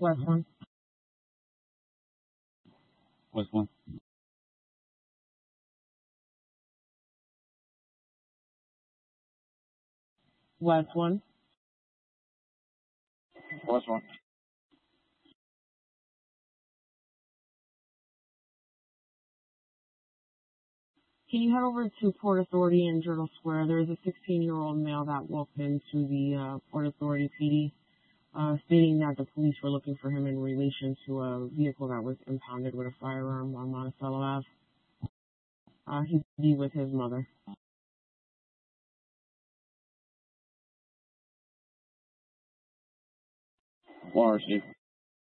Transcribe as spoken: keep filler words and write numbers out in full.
West one. West one. West one. West one. Can you head over to Port Authority in Journal Square? There is a sixteen-year-old male that walked into the uh, Port Authority P D, uh, stating that the police were looking for him in relation to a vehicle that was impounded with a firearm on Monticello Avenue. Uh, he'd be with his mother. One receive.